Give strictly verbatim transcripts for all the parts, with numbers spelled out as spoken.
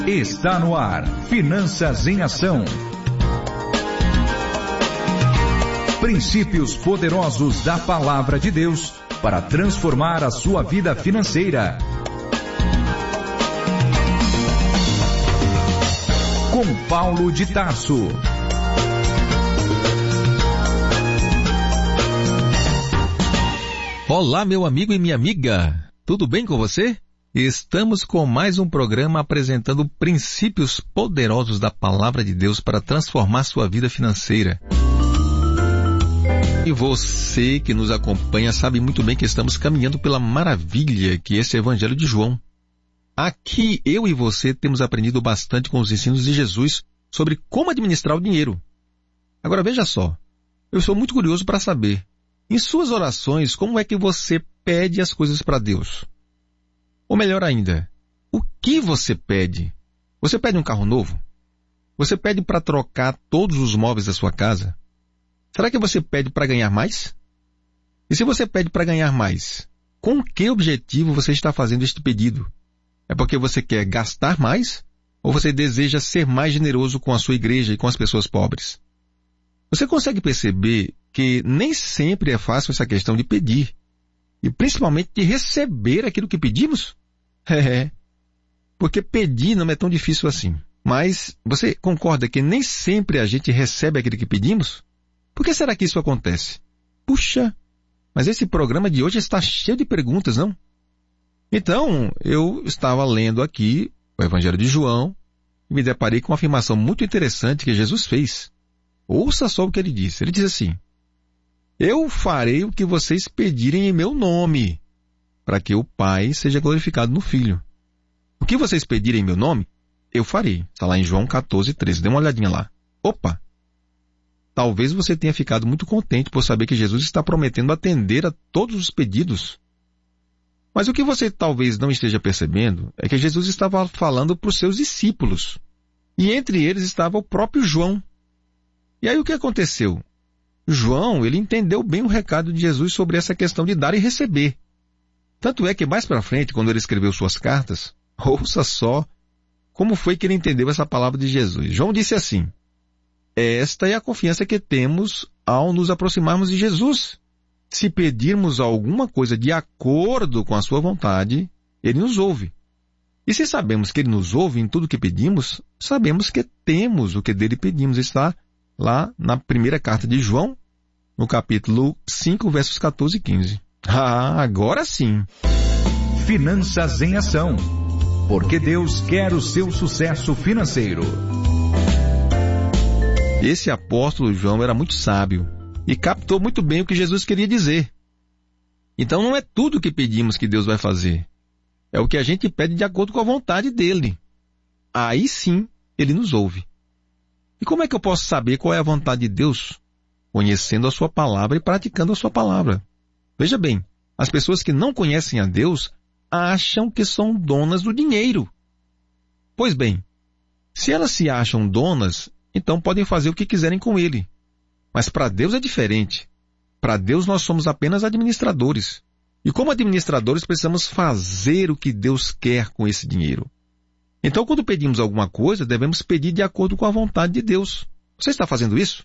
Está no ar, Finanças em Ação. Princípios poderosos da Palavra de Deus para transformar a sua vida financeira. Com Paulo de Tarso. Olá, meu amigo e minha amiga. Tudo bem com você? Estamos com mais um programa apresentando princípios poderosos da Palavra de Deus para transformar sua vida financeira. E você que nos acompanha sabe muito bem que estamos caminhando pela maravilha que é esse Evangelho de João. Aqui eu e você temos aprendido bastante com os ensinos de Jesus sobre como administrar o dinheiro. Agora veja só, eu sou muito curioso para saber, em suas orações, como é que você pede as coisas para Deus? Ou melhor ainda, o que você pede? Você pede um carro novo? Você pede para trocar todos os móveis da sua casa? Será que você pede para ganhar mais? E se você pede para ganhar mais, com que objetivo você está fazendo este pedido? É porque você quer gastar mais? Ou você deseja ser mais generoso com a sua igreja e com as pessoas pobres? Você consegue perceber que nem sempre é fácil essa questão de pedir, e principalmente de receber aquilo que pedimos? É, porque pedir não é tão difícil assim. Mas você concorda que nem sempre a gente recebe aquilo que pedimos? Por que será que isso acontece? Puxa, mas esse programa de hoje está cheio de perguntas, não? Então, eu estava lendo aqui o Evangelho de João e me deparei com uma afirmação muito interessante que Jesus fez. Ouça só o que ele disse. Ele diz assim: eu farei o que vocês pedirem em meu nome, para que o Pai seja glorificado no Filho. O que vocês pedirem em meu nome, eu farei. Está lá em João catorze, treze. Dê uma olhadinha lá. Opa! Talvez você tenha ficado muito contente por saber que Jesus está prometendo atender a todos os pedidos. Mas o que você talvez não esteja percebendo é que Jesus estava falando para os seus discípulos. E entre eles estava o próprio João. E aí o que aconteceu? João, ele entendeu bem o recado de Jesus sobre essa questão de dar e receber. Tanto é que mais para frente, quando ele escreveu suas cartas, ouça só como foi que ele entendeu essa palavra de Jesus. João disse assim: esta é a confiança que temos ao nos aproximarmos de Jesus. Se pedirmos alguma coisa de acordo com a sua vontade, ele nos ouve. E se sabemos que ele nos ouve em tudo o que pedimos, sabemos que temos o que dele pedimos. Está lá na primeira carta de João, no capítulo cinco, versos catorze e quinze. Ah, agora sim! Finanças em Ação. Porque Deus quer o seu sucesso financeiro. Esse apóstolo João era muito sábio e captou muito bem o que Jesus queria dizer. Então não é tudo o que pedimos que Deus vai fazer. É o que a gente pede de acordo com a vontade dele. Aí sim, ele nos ouve. E como é que eu posso saber qual é a vontade de Deus? Conhecendo a sua palavra e praticando a sua palavra. Veja bem, as pessoas que não conhecem a Deus acham que são donas do dinheiro. Pois bem, se elas se acham donas, então podem fazer o que quiserem com ele. Mas para Deus é diferente. Para Deus nós somos apenas administradores. E como administradores precisamos fazer o que Deus quer com esse dinheiro. Então quando pedimos alguma coisa, devemos pedir de acordo com a vontade de Deus. Você está fazendo isso?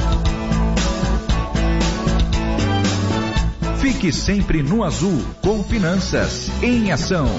Fique sempre no azul com Finanças em Ação.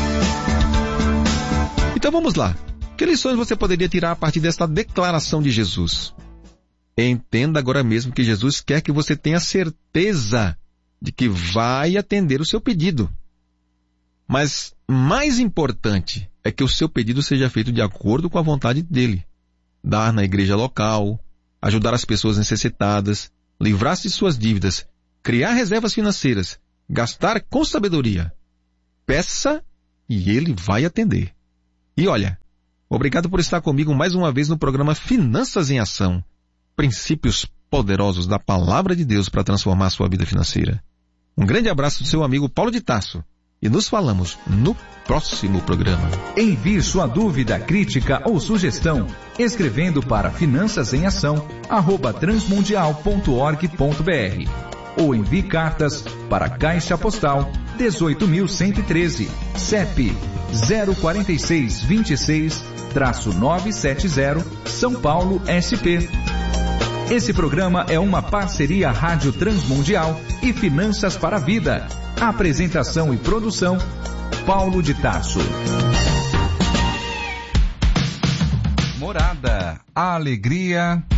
Então vamos lá. Que lições você poderia tirar a partir desta declaração de Jesus? Entenda agora mesmo que Jesus quer que você tenha certeza de que vai atender o seu pedido. Mas mais importante é que o seu pedido seja feito de acordo com a vontade dele. Dar na igreja local, ajudar as pessoas necessitadas, livrar-se de suas dívidas, criar reservas financeiras, gastar com sabedoria. Peça e ele vai atender. E olha, obrigado por estar comigo mais uma vez no programa Finanças em Ação. Princípios poderosos da Palavra de Deus para transformar a sua vida financeira. Um grande abraço do seu amigo Paulo de Tarso. E nos falamos no próximo programa. Envie sua dúvida, crítica ou sugestão escrevendo para finanças em ação arroba transmundial ponto org ponto br ou envie cartas para Caixa Postal dezoito mil cento e treze, C E P zero quatro seis dois seis nove sete zero, São Paulo, S P. Esse programa é uma parceria Rádio Transmundial e Finanças para a Vida. Apresentação e produção, Paulo de Tarso. Morada, a alegria